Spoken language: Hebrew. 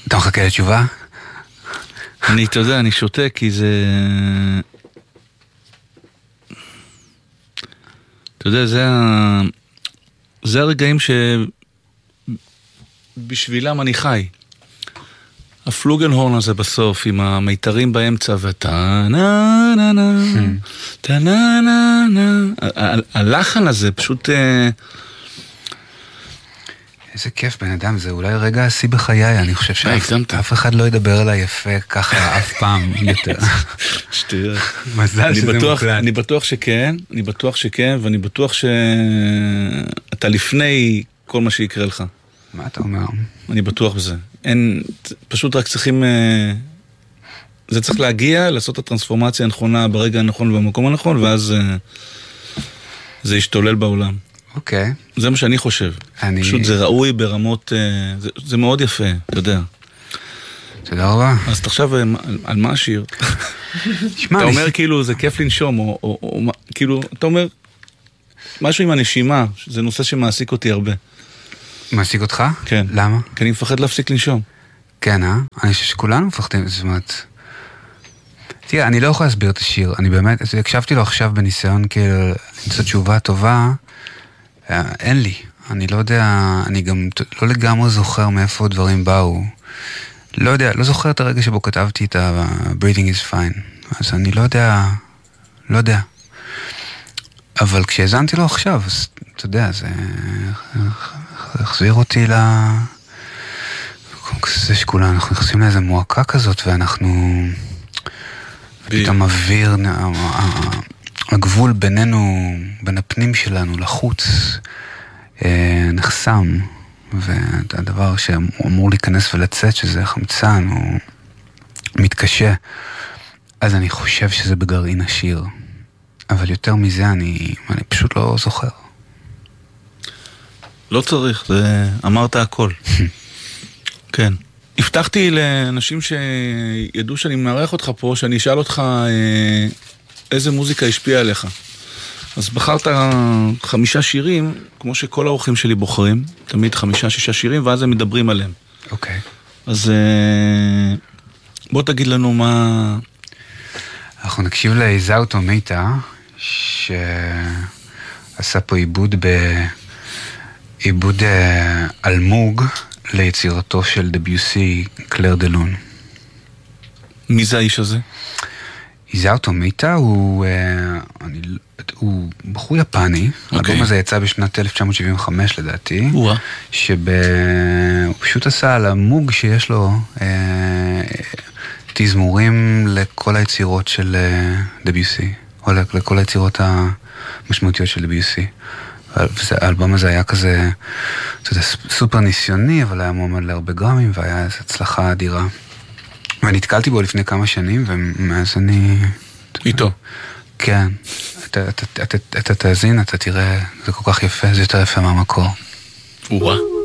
אתה מחכה לתשובה? אתה יודע, אני שותה כי זה... אתה יודע, זה הרגעים שבשבילם אני חי. הפלוגנהורן הזה בסוף, עם המיתרים באמצע, ואתה נה נה נה, אתה נה נה נה. הלחן הזה פשוט... איזה כיף בן אדם, זה אולי רגע השיא בחיי, אני חושב שאף אחד לא ידבר אליי יפה ככה אף פעם יותר. שטויות. מזל שזה מוקלט. אני בטוח שכן, ואני בטוח שאתה לפני כל מה שיקרה לך. מה אתה אומר? אני בטוח בזה. פשוט רק צריכים... זה צריך להגיע, לעשות את הטרנספורמציה הנכונה ברגע הנכון ובמקום הנכון, ואז זה ישתולל בעולם. אוקיי. זה מה שאני חושב. פשוט זה ראוי ברמות... זה מאוד יפה, אתה יודע. תודה רבה. אז תחשב על מה השיר. אתה אומר כאילו זה כיף לנשום, או כאילו, אתה אומר משהו עם הנשימה, זה נושא שמעסיק אותי הרבה. מעסיק אותך? כן. למה? כי אני מפחד להפסיק לנשום. כן, אני חושב שכולנו מפחדים, זאת אומרת... תראה, אני לא יכול להסביר את השיר, אני באמת, הקשבתי לו עכשיו בניסיון כאילו למצוא תשובה טובה, אין לי, אני לא יודע, אני גם לא לגמרי זוכר מאיפה הדברים באו, לא יודע, לא זוכר את הרגע שבו כתבתי את ה-breathing is fine, אז אני לא יודע, אבל כשהזנתי לו עכשיו, אז אתה יודע, זה החזיר אותי זה שכולה, אנחנו נכנסים לאיזו מועקה כזאת, ואנחנו פתאום אוויר, הגבול בינינו, בין הפנים שלנו, לחוץ, נחסם, והדבר שאמור להיכנס ולצאת, שזה חמצן, הוא מתקשה. אז אני חושב שזה בגרעין השיר. אבל יותר מזה אני פשוט לא זוכר. לא צריך, אמרת הכל. כן. הבטחתי לאנשים שידעו שאני מארח אותך פה, שאני אשאל אותך איזה מוזיקה השפיעה עליך. אז בחרת 5 שירים, כמו שכל האורחים שלי בוחרים, תמיד 5-6 שירים, ואז הם מדברים עליהם. אוקיי. אז בוא תגיד לנו מה... אנחנו נקשיב לאיזאו טומיטה, שעשה פה עיבוד אלמוג ליצירתו של דביוסי, קלר דה לון. מי זה האיש הזה? איזאו טומיטה הוא בחור יפני, האלבום הזה יצא בשנת 1975 לדעתי, הוא פשוט עשה על המוג שיש לו תזמורים לכל היצירות של דביוסי, או לכל היצירות המשמעותיות של דביוסי. האלבום הזה היה כזה, אתה יודע, סופר ניסיוני, אבל היה מועמד להרבה גרמים, והיה איזו הצלחה אדירה. ואני התקלתי בו לפני כמה שנים, ומאז אני... איתו. כן. אתה תאזין, אתה תראה, זה כל כך יפה, זה יותר יפה מהמקור. וואה.